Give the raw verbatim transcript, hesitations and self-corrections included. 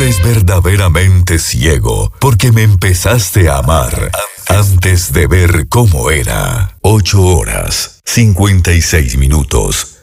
eres verdaderamente ciego, porque me empezaste a amar antes de ver cómo era. Ocho horas, cincuenta y seis minutos.